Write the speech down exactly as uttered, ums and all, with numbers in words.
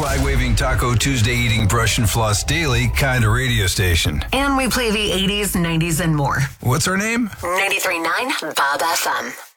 flag-waving Taco Tuesday eating brush and floss daily kind of radio station. And we play the eighties, nineties, and more. What's our name? ninety-three point nine Bob F M.